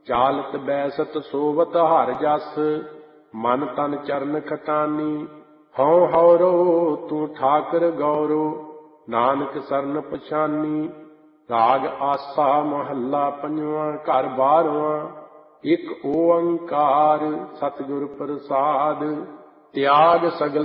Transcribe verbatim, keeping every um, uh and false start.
ਚਾਲਤ ਬੈਸਤ ਸੋਵਤ ਹਰ ਜਸ, ਮਨ ਤਨ ਚਰਨ ਖਟਾਨੀ। ਹਉ ਹਉਰੋ ਤੂੰ ਠਾਕਰ ਗੌਰੋ, ਨਾਨਕ ਸਰਨ ਪਛਾਨੀ। ਰਾਗ ਆਸਾ ਮਹੱਲਾ ਪੰਜਵਾਂ। ਘਰ ਬਾਰਵਾਂ। ਇੱਕ ਓੰਕਾਰ ਸਤਿਗੁਰ ਪ੍ਰਸਾਦਿ। ਤਿਆਗ ਸਗਲ